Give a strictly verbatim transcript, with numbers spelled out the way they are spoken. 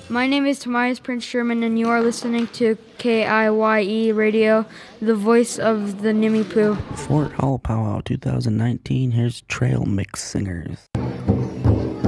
My name is Tobias Prince Sherman, and you are listening to K I Y E Radio, the voice of the Nimipu. Fort Hall Powwow twenty nineteen, here's Trail Mix Singers.